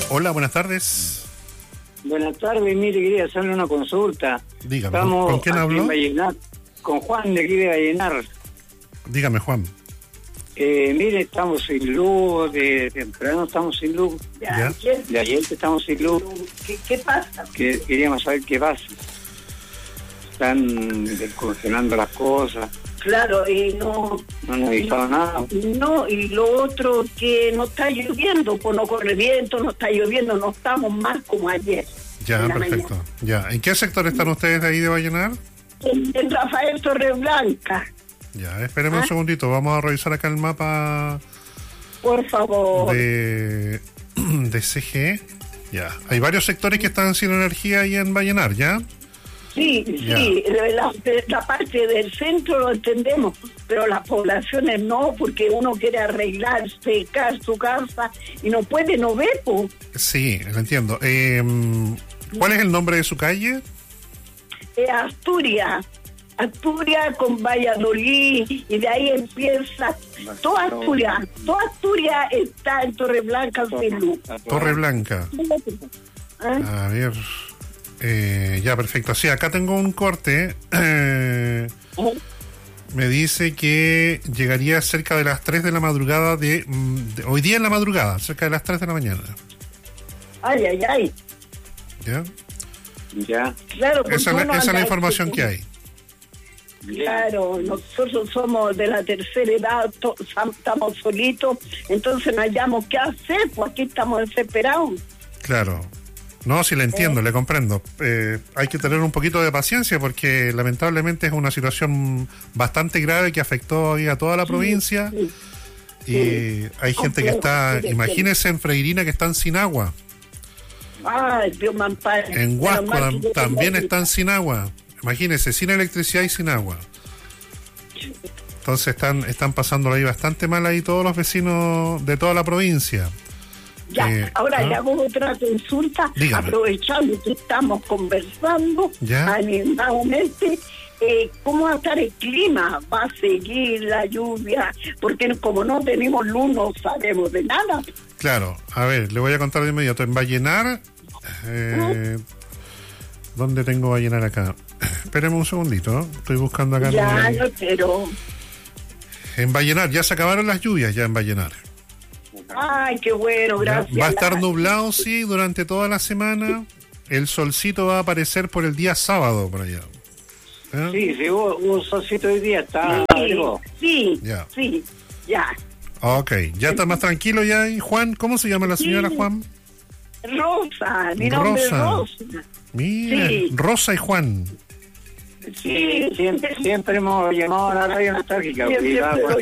Hola, buenas tardes. Buenas tardes, mire, quería hacerle una consulta. Dígame, Estamos ¿con quién aquí hablo? en Vallenar, con Juan de aquí de Vallenar. Dígame, Juan. Mire, estamos sin luz, de temprano estamos sin luz. ¿Ya? De ayer que estamos sin luz. ¿Qué pasa? Que queríamos saber qué pasa. Están descongelando las cosas. Claro, y no No nos avisaron nada. No, y lo otro que no está lloviendo, pues no corre viento, no está lloviendo, no estamos más como ayer. Ya, en la perfecto. mañana. Ya. ¿En qué sector están ustedes de ahí de Vallenar? En Rafael Torreblanca, Ya, espéreme un segundito. Vamos a revisar acá el mapa por favor. de CGE. Ya. Hay varios sectores que están sin energía ahí en Vallenar, ¿ya? Sí, Ya. sí, la parte del centro lo entendemos, pero las poblaciones no, porque uno quiere arreglar, secar su casa y no puede, no ve, pues. Sí, lo entiendo. ¿Cuál es el nombre de su calle? Asturias con Valladolid, y de ahí empieza toda Asturias está en Torreblanca sin luz. Torre Blanca. ¿Ah? A ver. Ya, perfecto. Sí, acá tengo un corte. Me dice que llegaría cerca de las 3 de la madrugada de hoy día en la madrugada, cerca de las 3 de la mañana. Ay. ¿Ya? Ya. Claro, Esa es la información que hay. Claro, nosotros somos de la tercera edad, estamos solitos, entonces no hayamos qué hacer, pues aquí estamos desesperados. Claro. No, sí le entiendo, le comprendo. Hay que tener un poquito de paciencia porque lamentablemente es una situación bastante grave que afectó ahí a toda la provincia. Sí. Y hay gente que está, imagínense en Freirina que están sin agua. Ay, Dios me ampare. En Huasco Pero mal que también yo- están sin agua. Imagínense, sin electricidad y sin agua. Entonces están pasándolo ahí bastante mal ahí todos los vecinos de toda la provincia. Ya, ahora le hago otra consulta, Dígame. aprovechando que estamos conversando Ya. animadamente. ¿Cómo va a estar el clima? ¿Va a seguir la lluvia? Porque como no tenemos luz, no sabemos de nada. Claro, a ver, le voy a contar de inmediato. En Vallenar, ¿dónde tengo Vallenar acá? Espéreme un segundito, ¿no? Estoy buscando acá. Ya, no quiero. En Vallenar, ya se acabaron las lluvias ya en Vallenar. Ay, qué bueno, Ya, gracias. va a estar nublado, sí, durante toda la semana. El solcito va a aparecer por el día sábado por allá. ¿Eh? Sí, hubo solcito hoy día, está algo. Sí, Ya. sí, ya. Ok, ya está más tranquilo ya. ¿Y Juan? ¿Cómo se llama la señora Sí. Juan? Rosa, mi nombre es Rosa. Mira, Sí. Rosa y Juan. Sí, siempre hemos llamado a la radio nostálgica. Siempre, porque, pero